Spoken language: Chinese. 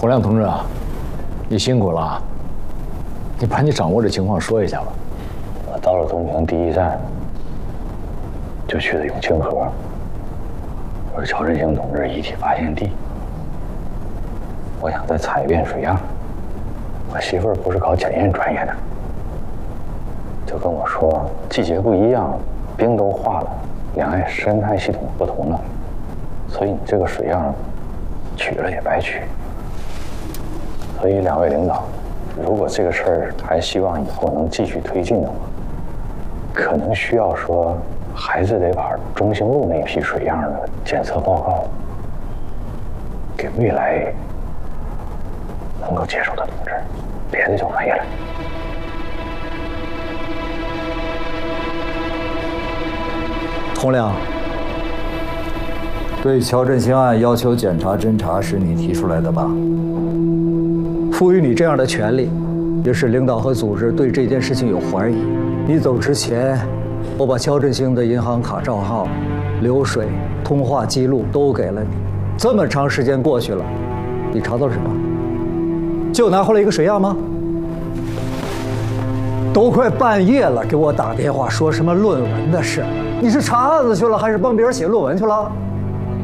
洪亮同志啊，你辛苦了啊！你把你掌握的情况说一下吧。 我到了东平第一站，就去的永清河，我是乔振兴同志遗体发现地。我想再采一遍水样。我媳妇儿不是搞检验专业的，就跟我说季节不一样，冰都化了，两岸生态系统不同了，所以你这个水样取了也白取。所以两位领导，如果这个事儿还希望以后能继续推进的话，可能需要说还是得把中兴路那批水样的检测报告给未来能够接受的同志，别的就没了。 洪亮，对乔振兴案要求检查侦查是你提出来的吧？ 赋予你这样的权利，也是领导和组织对这件事情有怀疑。你走之前，我把乔振兴的银行卡账号、流水、通话记录都给了你。这么长时间过去了，你查到了什么？就拿回来一个水样吗？都快半夜了，给我打电话说什么论文的事？你是查案子去了，还是帮别人写论文去了？